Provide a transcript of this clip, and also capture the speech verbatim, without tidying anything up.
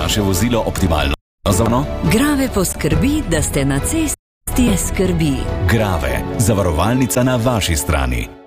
vaše vozilo optimalno zavarovano? Grave poskrbi, da ste na cesti skrbi. Grave, zavarovalnica na vaši strani.